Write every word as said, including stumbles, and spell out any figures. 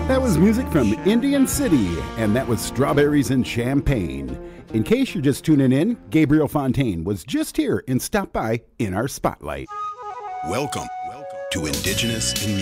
That was music from Indian City, and that was Strawberries and Champagne. In case you're just tuning in, Gabriel Fontaine was just here and stopped by in our spotlight. Welcome to Indigenous in